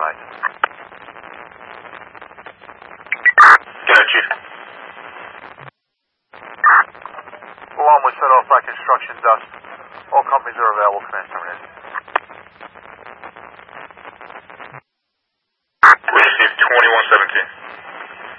mate. Go, Chief. Alarm was set off by construction dust. All companies are available for termination.